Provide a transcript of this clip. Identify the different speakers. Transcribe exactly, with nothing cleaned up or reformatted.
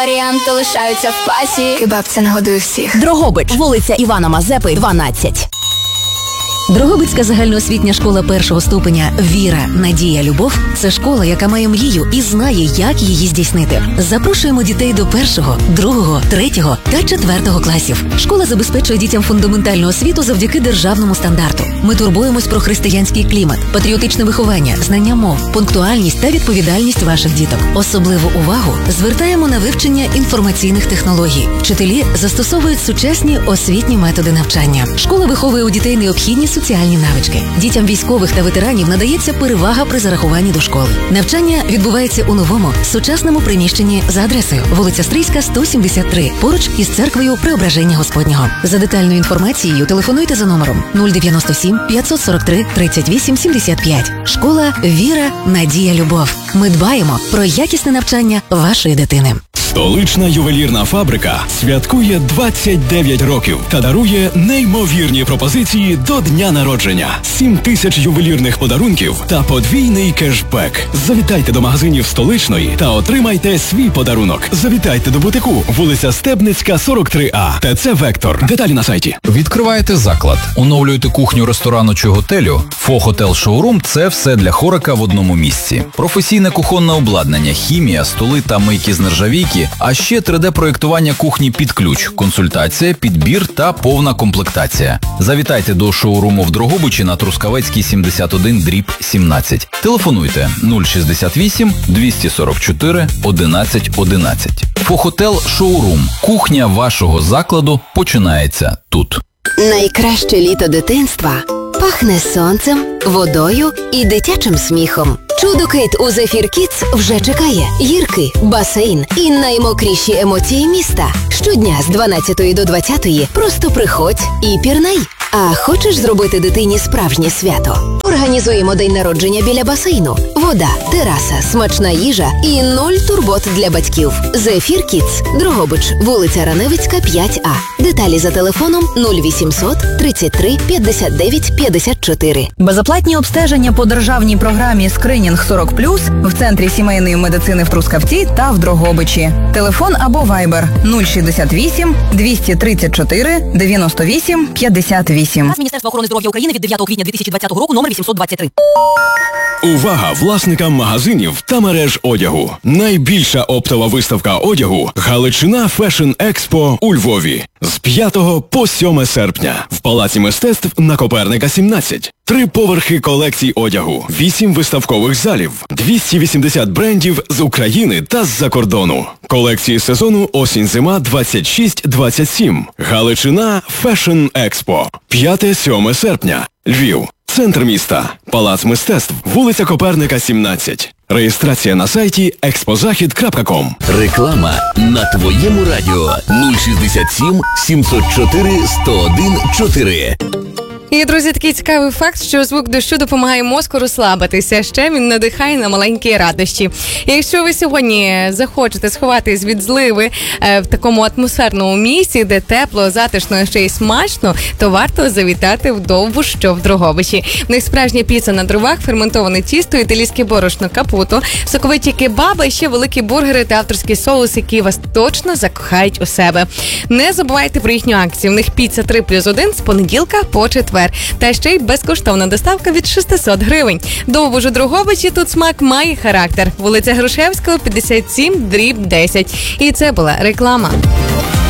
Speaker 1: Варіанти лишаються в пасі. Кебаб – це нагодує всіх.
Speaker 2: Дрогобич, вулиця Івана Мазепи, дванадцять.
Speaker 3: Дрогобицька загальноосвітня школа першого ступеня «Віра, надія, любов» – це школа, яка має мрію і знає, як її здійснити. Запрошуємо дітей до першого, другого, третього та четвертого класів. Школа забезпечує дітям фундаментальну освіту завдяки державному стандарту. Ми турбуємось про християнський клімат, патріотичне виховання, знання мов, пунктуальність та відповідальність ваших діток. Особливу увагу звертаємо на вивчення інформаційних технологій. Вчителі застосовують сучасні освітні методи навчання. Школа виховує у дітей необхідні соціальні навички. Дітям військових та ветеранів надається перевага при зарахуванні до школи. Навчання відбувається у новому, сучасному приміщенні за адресою вулиця Стрийська, сто сімдесят три, поруч із церквою Преображення Господнього. За детальною інформацією телефонуйте за номером нуль дев'яносто сім п'ятсот сорок три тридцять вісім сімдесят п'ять. Школа «Віра, надія, любов». Ми дбаємо про якісне навчання вашої дитини.
Speaker 4: Столична ювелірна фабрика святкує двадцять дев'ять років та дарує неймовірні пропозиції до дня народження. сім тисяч ювелірних подарунків та подвійний кешбек. Завітайте до магазинів Столичної та отримайте свій подарунок. Завітайте до бутику, вулиця Стебницька, сорок три А. ТЦ «Вектор». Деталі на сайті.
Speaker 5: Відкриваєте заклад, оновлюєте кухню ресторану чи готелю. Фо Хотел Шоурум – це все для хорика в одному місці. Професійне кухонне обладнання, хімія, столи та мийки з нержавійки, а ще три де-проєктування кухні під ключ, консультація, підбір та повна комплектація. Завітайте до шоуруму в Дрогобичі на Трускавецькій сімдесят один дріб сімнадцять. Телефонуйте нуль шістдесят вісім двісті сорок чотири одинадцять одинадцять. Фо Хотел Шоурум. Кухня вашого закладу починається тут.
Speaker 6: Найкраще літо дитинства пахне сонцем, водою і дитячим сміхом. Чудо-кит у Zephyr Kids вже чекає. Гірки, басейн і наймокріші емоції міста. Щодня з дванадцятої до двадцятої просто приходь і пірнай. А хочеш зробити дитині справжнє свято? Організуємо день народження біля басейну. Вода, тераса, смачна їжа і нуль турбот для батьків. Zephyr Kids, Дрогобич, вулиця Раневицька, п'ять А. Деталі за телефоном нуль вісімсот тридцять три п'ятдесят дев'ять п'ятдесят чотири.
Speaker 7: Безоплатні обстеження по державній програмі «Скринінг сорок плюс» в Центрі сімейної медицини в Трускавці та в Дрогобичі. Телефон або вайбер нуль шістдесят вісім двісті тридцять чотири дев'яносто вісім п'ятдесят вісім.
Speaker 2: Міністерства охорони здоров'я України від дев'ятого квітня дві тисячі двадцятого року, номер вісімсот двадцять три.
Speaker 4: Увага власникам магазинів та мереж одягу. Найбільша оптова виставка одягу «Галичина Фешн Експо» у Львові. З п'ятого по сьоме серпня. В Палаці мистецтв на Коперника, сімнадцять. Три поверхи колекцій одягу. Вісім виставкових залів. двісті вісімдесят брендів з України та з-за кордону. Колекції сезону осінь-зима двадцять шість двадцять сім. Галичина Фешн Експо. п'яте-сьоме серпня. Львів. Центр міста. Палац мистецтв. Вулиця Коперника, сімнадцять. Реєстрація на сайті експозахід крапка ком.
Speaker 8: Реклама на твоєму радіо нуль шістдесят сім сімсот чотири сто один чотири.
Speaker 9: І, друзі, такий цікавий факт, що звук дощу допомагає мозку розслабитися. Ще він надихає на маленькі радощі. І якщо ви сьогодні захочете сховатись від зливи е, в такому атмосферному місці, де тепло, затишно і ще й смачно, то варто завітати в Довбуш, що в Дрогобичі. В них справжня піца на дровах, ферментоване тісто, італійське борошно капуто, соковиті кебаби, і ще великі бургери та авторський соус, які вас точно закохають у себе. Не забувайте про їхню акцію. В них піца три плюс один з понеділка по четвер. Та ще й безкоштовна доставка від шістсот гривень. Довбуш у Дрогобичі, тут смак має характер. Вулиця Грушевського, п'ятдесят сім дріб десять. І це була реклама.